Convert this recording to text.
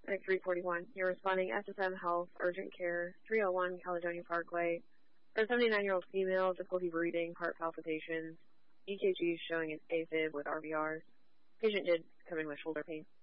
Medic 341, you're responding SSM Health, Urgent Care, 301 Caledonia Parkway. For a 79-year-old female, difficulty breathing, heart palpitations, EKG showing an AFib with RVRs. Patient did come in with shoulder pain.